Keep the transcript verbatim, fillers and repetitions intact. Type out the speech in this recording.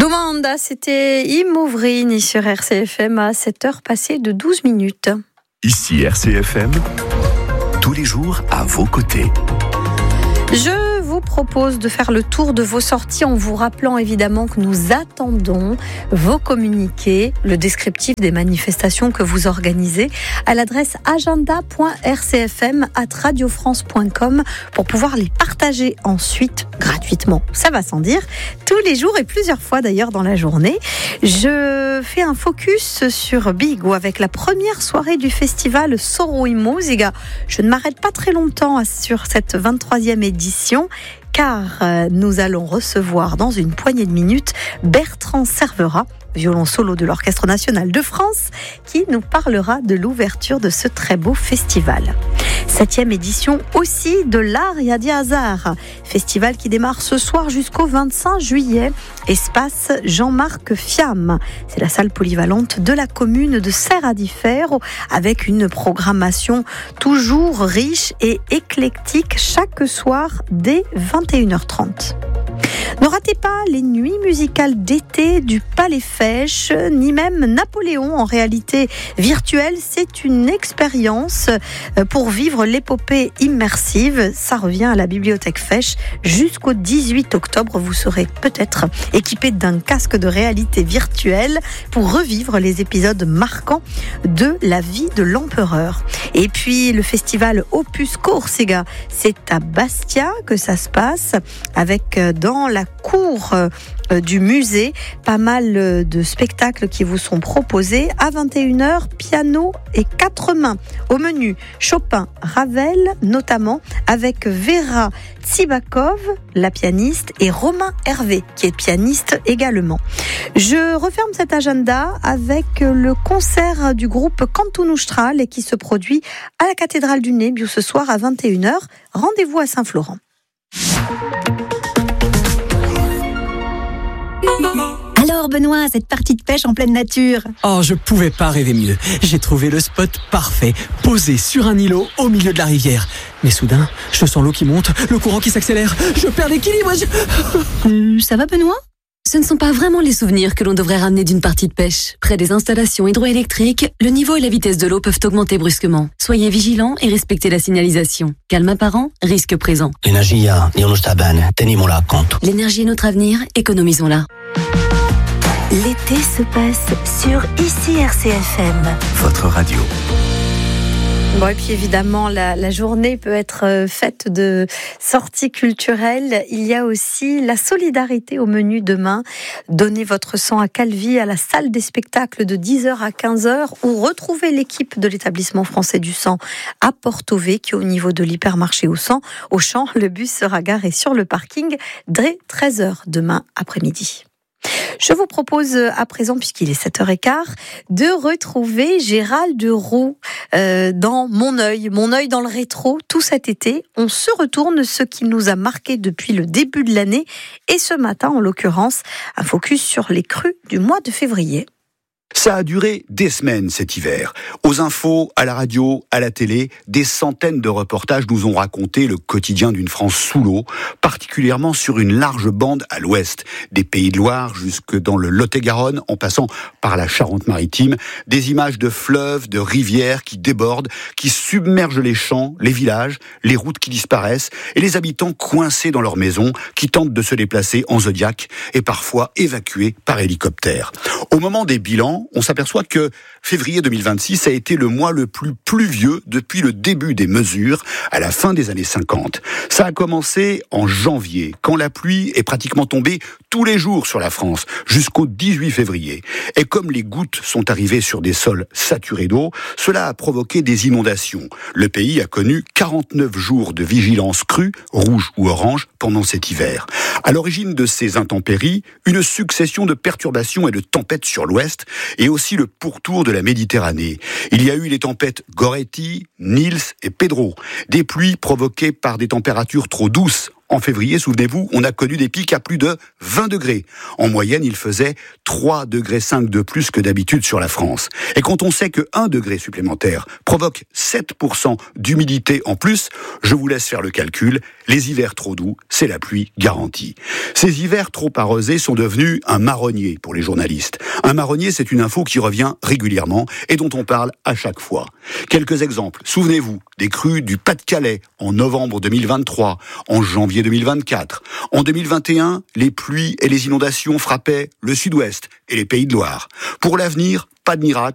Domanda, c'était Imouvrini sur R C F M à sept heures passées de douze minutes. Ici R C F M, tous les jours à vos côtés. Je vous propose de faire le tour de vos sorties en vous rappelant évidemment que nous attendons vos communiqués, le descriptif des manifestations que vous organisez à l'adresse agenda point r c f m arobase radio france point com pour pouvoir les partager ensuite gratuitement. Ça va sans dire, tous les jours et plusieurs fois d'ailleurs dans la journée. Je fais un focus sur Bigo avec la première soirée du festival Soro in Musica. Je ne m'arrête pas très longtemps sur cette vingt-troisième édition car nous allons recevoir dans une poignée de minutes Bertrand Servera, violon solo de l'Orchestre national de France, qui nous parlera de l'ouverture de ce très beau festival. Septième édition aussi de l'Aria di Hasard, festival qui démarre ce soir jusqu'au vingt-cinq juillet, espace Jean-Marc Fiamme. C'est la salle polyvalente de la commune de Serra di Ferro, avec une programmation toujours riche et éclectique chaque soir dès vingt et une heures trente. Ne ratez pas les nuits musicales d'été du Palais Fèche, ni même Napoléon en réalité virtuelle. C'est une expérience pour vivre l'épopée immersive. Ça revient à la bibliothèque Fèche jusqu'au dix-huit octobre. Vous serez peut-être équipé d'un casque de réalité virtuelle pour revivre les épisodes marquants de la vie de l'empereur. Et puis le festival Opus Corsica, c'est à Bastia que ça se passe, avec dans la cour euh, du musée pas mal de spectacles qui vous sont proposés. À vingt et une heures, piano et quatre mains. Au menu, Chopin, Ravel notamment, avec Vera Tsibakov, la pianiste, et Romain Hervé, qui est pianiste également. Je referme cet agenda avec le concert du groupe Cantunustral et qui se produit à la cathédrale du Nebbio ce soir à vingt et une heures. Rendez-vous à Saint-Florent. Alors Benoît, cette partie de pêche en pleine nature. Oh, je pouvais pas rêver mieux. J'ai trouvé le spot parfait, posé sur un îlot au milieu de la rivière. Mais soudain, je sens l'eau qui monte, le courant qui s'accélère, je perds l'équilibre. Je... Euh, ça va Benoît ? Ce ne sont pas vraiment les souvenirs que l'on devrait ramener d'une partie de pêche. Près des installations hydroélectriques, le niveau et la vitesse de l'eau peuvent augmenter brusquement. Soyez vigilants et respectez la signalisation. Calme apparent, risque présent. L'energia non lo sta bene, teniamola a conto. L'énergie est notre avenir, économisons-la. L'été se passe sur Ici R C F M. Votre radio. Bon, et puis évidemment, la, la journée peut être faite de sorties culturelles. Il y a aussi la solidarité au menu demain. Donnez votre sang à Calvi, à la salle des spectacles de dix heures à quinze heures, ou retrouvez l'équipe de l'établissement français du sang à Porto Vecchio, au niveau de l'hypermarché au sang. Au champ, le bus sera garé sur le parking dès treize heures demain après-midi. Je vous propose à présent, puisqu'il est sept heures quinze, de retrouver Gérald Roux euh, dans Mon œil, Mon œil dans le rétro. Tout cet été, on se retourne ce qui nous a marqué depuis le début de l'année. Et ce matin, en l'occurrence, un focus sur les crues du mois de février. Ça a duré des semaines cet hiver. Aux infos, à la radio, à la télé, des centaines de reportages nous ont raconté le quotidien d'une France sous l'eau, particulièrement sur une large bande à l'ouest, des Pays de Loire jusque dans le Lot-et-Garonne, en passant par la Charente-Maritime, des images de fleuves, de rivières qui débordent, qui submergent les champs, les villages, les routes qui disparaissent, et les habitants coincés dans leurs maisons, qui tentent de se déplacer en Zodiac et parfois évacués par hélicoptère. Au moment des bilans, on s'aperçoit que février deux mille vingt-six a été le mois le plus pluvieux depuis le début des mesures, à la fin des années cinquante. Ça a commencé en janvier, quand la pluie est pratiquement tombée tous les jours sur la France, jusqu'au dix-huit février. Et comme les gouttes sont arrivées sur des sols saturés d'eau, cela a provoqué des inondations. Le pays a connu quarante-neuf jours de vigilance crue, rouge ou orange, pendant cet hiver. À l'origine de ces intempéries, une succession de perturbations et de tempêtes sur l'ouest, et aussi le pourtour de la Méditerranée. Il y a eu les tempêtes Goretti, Nils et Pedro, des pluies provoquées par des températures trop douces En février, souvenez-vous, on a connu des pics à plus de vingt degrés. En moyenne, il faisait trois degrés cinq de plus que d'habitude sur la France. Et quand on sait que un degré supplémentaire provoque sept pour cent d'humidité en plus, je vous laisse faire le calcul. Les hivers trop doux, c'est la pluie garantie. Ces hivers trop arrosés sont devenus un marronnier pour les journalistes. Un marronnier, c'est une info qui revient régulièrement et dont on parle à chaque fois. Quelques exemples. Souvenez-vous des crues du Pas-de-Calais en novembre deux mille vingt-trois, en janvier deux mille vingt-quatre. En deux mille vingt et un, les pluies et les inondations frappaient le sud-ouest et les Pays de Loire. Pour l'avenir, pas de miracle.